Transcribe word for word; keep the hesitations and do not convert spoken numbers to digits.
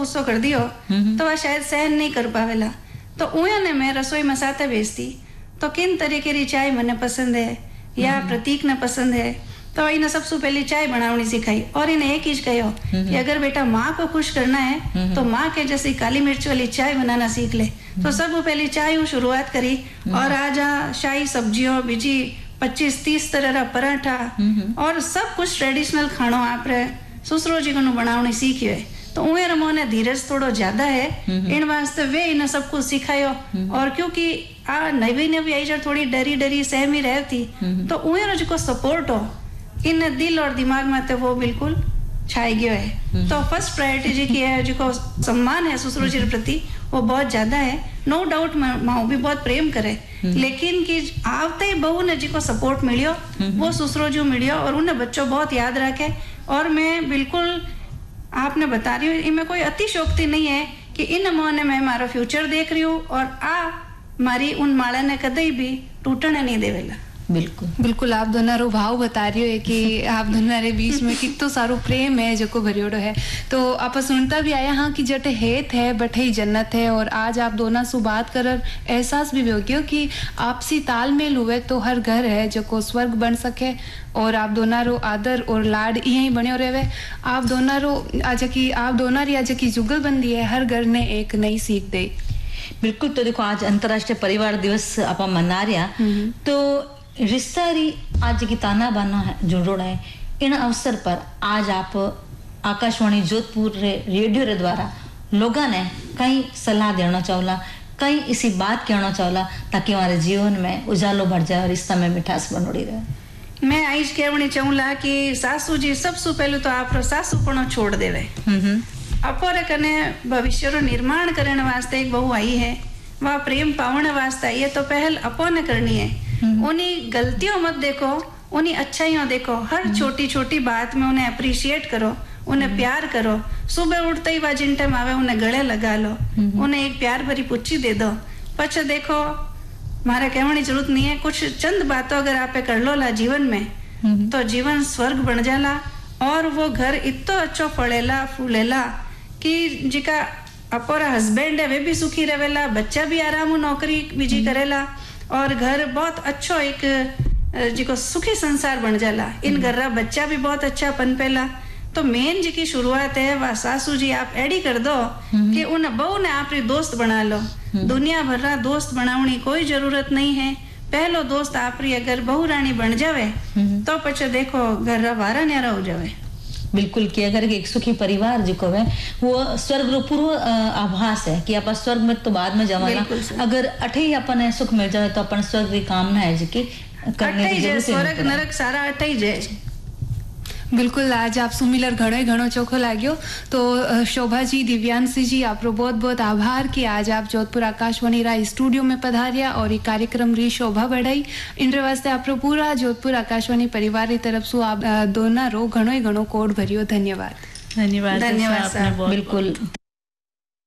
गुस्सो कर दियो तो वह शायद सहन नहीं कर पावेला। तो उन्हें ने मैं रसोई में साथ भेजती तो किन तरीके की चाय मने पसंद है या प्रतीक ने पसंद है, तो इन्हें सबसे पहले चाय बनावनी सिखाई और इन्हें एक चीज कहो कि अगर बेटा माँ को खुश करना है तो माँ के जैसे काली मिर्च वाली चाय बनाना सीख ले। तो सब पहले चाय शुरुआत करी और आज शाही सब्जियों बीजी पच्चीस तीस तरह का पराठा और सब कुछ ट्रेडिशनल खाणो आप ससुरो जी को बनावनी सीखी है। तो उमेर मोने धीरज थोड़ो ज्यादा है इन वास्ते वे इन्हें सब कुछ सिखायो। और क्योंकि आ नवी नवी आई जो थोड़ी डरी डरी सहमी रहती तो उमेर जी को सपोर्ट हो इन दिल और दिमाग में तो वो बिल्कुल छाई गयो है। तो फर्स्ट प्रायोरिटी जी की है जो को सम्मान है ससुर जी के प्रति वो बहुत ज्यादा है। नो डाउट माँ भी बहुत प्रेम करे, लेकिन कि आवते ही बहू ने जी को सपोर्ट मिलियो वो ससुरो जो मिलियो और उन्हें बच्चों बहुत याद रखे। और मैं बिल्कुल आपने बता रही हूँ इनमें कोई अतिशोक्ति नहीं है कि इन मोने मैं मारो फ्यूचर देख रही हूँ और आ मारी उन माला ने कदई भी टूटने नहीं देवेला। बिल्कुल बिल्कुल आप दोनों रो भाव बता रही हो कि आप दोनों रे बीच में कितो सारो प्रेम है जो को भरियोड़ो है। तो आप सुनता भी आया हाँ कि जटे हेत है बटे ही जन्नत है। और आज आप दोनों से बात कर एहसास भी हो गयो कि आपसी तालमेल हुए तो हर घर है जो को स्वर्ग बन सके। और आप दोनों रो आदर और लाड यही बनो रहे। आप दोनों रो आज की आप दोनों री आज की जुगलबंदी है हर घर ने एक नई सीख दे। बिल्कुल। तो देखो आज अंतर्राष्ट्रीय परिवार दिवस आप मना रहा तो रिश्ता री आज की ताना बाना है जुड़ोड़ा है। इन अवसर पर आज आप आकाशवाणी जोधपुर रे रेडियो रे द्वारा लोगों ने कई सलाह देना चाहला, कई इसी बात कहना चाहला ताकि हमारे जीवन में उजालो भर जाए और रिश्ता में मिठास बनोड़ी रहे। मैं आज कहनी चाहूला कि सासू जी सबसे पहले तो आप सासूपणो छोड़ देवे। अपोरे कने भविष्य रो निर्माण करने वास्ते एक बहू आई है, वह प्रेम पावने वास्ते आई है तो पहल अपोने करनी है। उन्हीं गलतियों मत देखो, उन्हीं अच्छाइयों देखो, हर छोटी छोटी बात में उन्हें अप्रिशिएट करो, उन्हें प्यार करो। सुबह उठते ही वह जिन टाइम आवे उन्हें गले लगा लो, उन्हें एक प्यार भरी पुच्ची दे दो। पछ देखो मारे कहने की जरूरत नहीं है, कुछ चंद बातों अगर आप कर लो ला जीवन में तो जीवन स्वर्ग बन जाला और वो घर इतो अच्छो फलेला फूलेला कि जिका अपोरा हस्बैंड है वे भी सुखी रहेला, बच्चा भी आराम नौकरी बीजी करेला और घर बहुत अच्छो एक जिको सुखी संसार बन जाला। इन घर रा बच्चा भी बहुत अच्छा पनपेला। तो मेन जी की शुरुआत है वह सासू जी आप एडी कर दो कि उन बहू ने आपरी दोस्त बना लो। दुनिया भर रा दोस्त बनावनी कोई जरूरत नहीं है। पहलो दोस्त आपरी अगर बहू रानी बन जावे तो पछे देखो घर रा वारा न्यारा हो जावे। बिल्कुल कि अगर एक सुखी परिवार जो है वो स्वर्ग रो पूर्व आभास है कि अपन स्वर्ग में तो बाद में जावाना। अगर अठे ही अपन सुख मिल जाए तो अपन स्वर्ग की कामना है जी की करने की जरूरत है। स्वर्ग नरक सारा अठे ही जाए। बिल्कुल आज आप सुमिलर घणो ही घणो चोखो लाग्यो। तो शोभा जी दिव्यांशी जी आप बहुत बहुत आभार कि आज आप जोधपुर आकाशवाणी रा स्टूडियो में पधारिया और ये कार्यक्रम री शोभा बढ़ाई। इन वास्ते आप पूरा जोधपुर आकाशवाणी परिवार की तरफ से आप दोनों रो घणो ही घणो कोड भरियो। धन्यवाद। धन्यवाद धन्यवाद। बिल्कुल।